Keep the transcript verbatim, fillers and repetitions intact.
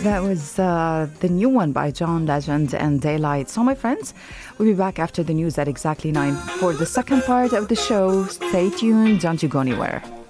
That was uh, the new one by John Legend and Daylight. So, my friends, we'll be back after the news at exactly nine for the second part of the show. Stay tuned. Don't you go anywhere.